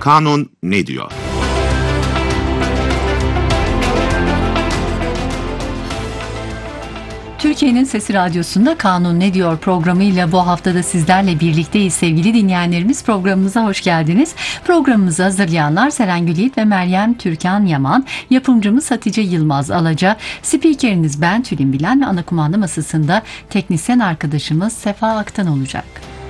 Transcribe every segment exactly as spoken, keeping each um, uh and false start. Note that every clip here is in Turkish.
Kanun ne diyor? Türkiye'nin Sesi Radyosu'nda Kanun Ne Diyor programıyla bu haftada sizlerle birlikteyiz sevgili dinleyenlerimiz. Programımıza hoş geldiniz. Programımızı hazırlayanlar Seren Gülyiğit ve Meryem Türkan Yaman, yapımcımız Hatice Yılmaz Alaca, spikeriniz ben Tülin Bilen ve ana kumanda masasında teknisyen arkadaşımız Sefa Aktan olacak.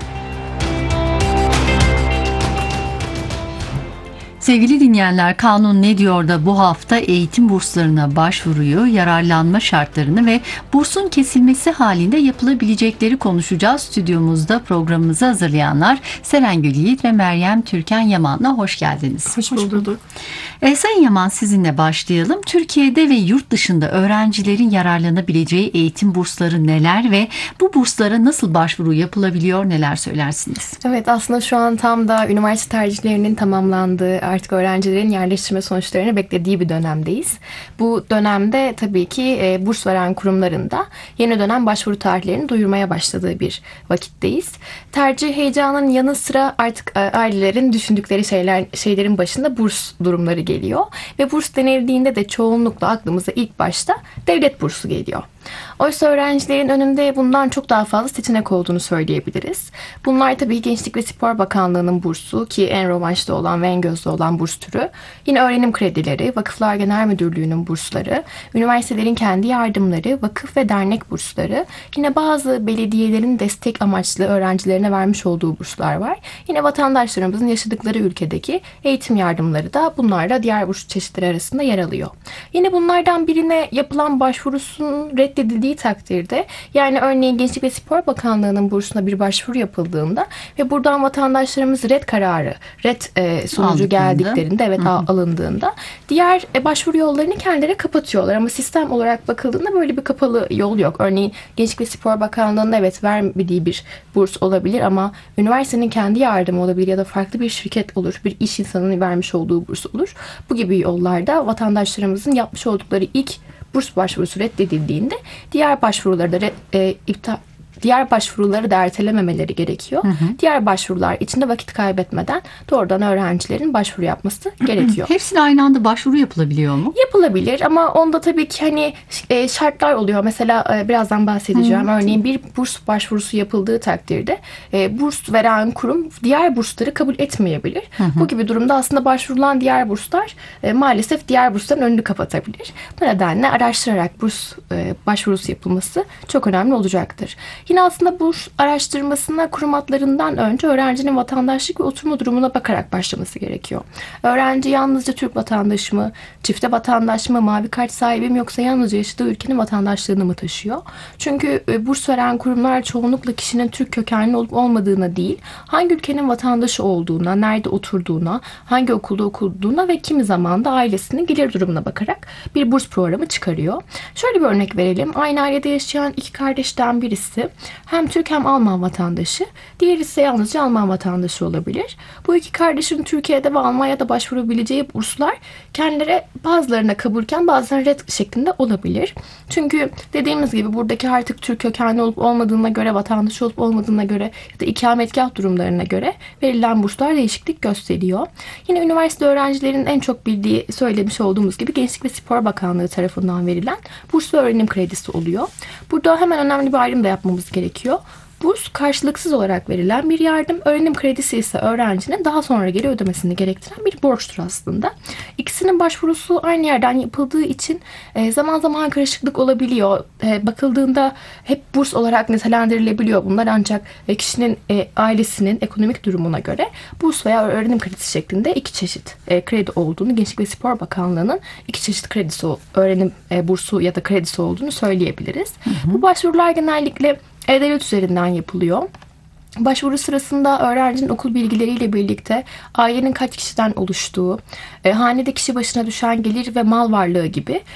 Sevgili dinleyenler, Kanun Ne Diyor da bu hafta eğitim burslarına başvuruyu, yararlanma şartlarını ve bursun kesilmesi halinde yapılabilecekleri konuşacağız. Stüdyomuzda programımızı hazırlayanlar Seren Gülyiğit ve Meryem Türkan Yaman'la hoş geldiniz. Hoş bulduk. E, Sayın Yaman, sizinle başlayalım. Türkiye'de ve yurt dışında öğrencilerin yararlanabileceği eğitim bursları neler ve bu burslara nasıl başvuru yapılabiliyor, neler söylersiniz? Evet, aslında şu an tam da üniversite tercihlerinin tamamlandığı, artık öğrencilerin yerleştirme sonuçlarını beklediği bir dönemdeyiz. Bu dönemde tabii ki e, burs veren kurumların da yeni dönem başvuru tarihlerini duyurmaya başladığı bir vakitteyiz. Tercih heyecanının yanı sıra artık e, ailelerin düşündükleri şeyler şeylerin başında burs durumları geliyor. Ve burs denildiğinde de çoğunlukla aklımıza ilk başta devlet bursu geliyor. Oysa öğrencilerin önünde bundan çok daha fazla seçenek olduğunu söyleyebiliriz. Bunlar tabii Gençlik ve Spor Bakanlığı'nın bursu, ki en revaçta olan ve en gözde olan burs türü. Yine öğrenim kredileri, Vakıflar Genel Müdürlüğü'nün bursları, üniversitelerin kendi yardımları, vakıf ve dernek bursları, yine bazı belediyelerin destek amaçlı öğrencilerine vermiş olduğu burslar var. Yine vatandaşlarımızın yaşadıkları ülkedeki eğitim yardımları da bunlarla diğer burs çeşitleri arasında yer alıyor. Yine bunlardan birine yapılan başvurusunun reddedildiği takdirde, yani örneğin Gençlik ve Spor Bakanlığı'nın bursuna bir başvuru yapıldığında ve buradan vatandaşlarımız red kararı, red e, sonucu geldiklerinde, evet Hı-hı. alındığında diğer e, başvuru yollarını kendileri kapatıyorlar. Ama sistem olarak bakıldığında böyle bir kapalı yol yok. Örneğin Gençlik ve Spor Bakanlığı'nın evet vermediği bir burs olabilir ama üniversitenin kendi yardımı olabilir ya da farklı bir şirket olur, bir iş insanının vermiş olduğu burs olur. Bu gibi yollarda vatandaşlarımızın yapmış oldukları ilk burs başvurusu reddedildiğinde diğer başvuruları da e, iptal diğer başvuruları da ertelememeleri gerekiyor. Hı hı. Diğer başvurular içinde vakit kaybetmeden doğrudan öğrencilerin başvuru yapması gerekiyor. Hepsine aynı anda başvuru yapılabiliyor mu? Yapılabilir ama onda tabii ki hani e, şartlar oluyor. Mesela e, birazdan bahsedeceğim. Hı. Örneğin bir burs başvurusu yapıldığı takdirde e, burs veren kurum diğer bursları kabul etmeyebilir. Hı hı. Bu gibi durumda aslında başvurulan diğer burslar e, maalesef diğer bursların önünü kapatabilir. Bu nedenle araştırarak burs e, başvurusu yapılması çok önemli olacaktır. Yine aslında burs araştırmasına kurum adlarından önce öğrencinin vatandaşlık ve oturma durumuna bakarak başlaması gerekiyor. Öğrenci yalnızca Türk vatandaşı mı, çifte vatandaş mı, mavi kart sahibi mi, yoksa yalnızca yaşadığı ülkenin vatandaşlığını mı taşıyor? Çünkü burs veren kurumlar çoğunlukla kişinin Türk kökenli olup olmadığına değil, hangi ülkenin vatandaşı olduğuna, nerede oturduğuna, hangi okulda okuduğuna ve kimi zaman da ailesinin gelir durumuna bakarak bir burs programı çıkarıyor. Şöyle bir örnek verelim. Aynı ailede yaşayan iki kardeşten birisi hem Türk hem Alman vatandaşı, diğeri ise yalnızca Alman vatandaşı olabilir. Bu iki kardeşin Türkiye'de ve Almanya'da başvurabileceği burslar kendileri bazılarına kabulken bazılarına red şeklinde olabilir. Çünkü dediğimiz gibi buradaki artık Türk kökenli olup olmadığına göre, vatandaş olup olmadığına göre ya da ikametgah durumlarına göre verilen burslar değişiklik gösteriyor. Yine üniversite öğrencilerinin en çok bildiği, söylemiş olduğumuz gibi Gençlik ve Spor Bakanlığı tarafından verilen burs ve öğrenim kredisi oluyor. Burada hemen önemli bir ayrım da yapmamız gerekiyor. Burs karşılıksız olarak verilen bir yardım, öğrenim kredisi ise öğrencinin daha sonra geri ödemesini gerektiren bir borçtur aslında. İkisinin başvurusu aynı yerden yapıldığı için zaman zaman karışıklık olabiliyor. Bakıldığında hep burs olarak nitelendirilebiliyor bunlar, ancak kişinin ailesinin ekonomik durumuna göre burs veya öğrenim kredisi şeklinde iki çeşit kredi olduğunu, Gençlik ve Spor Bakanlığı'nın iki çeşit kredisi, öğrenim bursu ya da kredisi olduğunu söyleyebiliriz. Hı hı. Bu başvurular genellikle E-Devlet üzerinden yapılıyor. Başvuru sırasında öğrencinin okul bilgileriyle birlikte ailenin kaç kişiden oluştuğu, e, hanede kişi başına düşen gelir ve mal varlığı gibi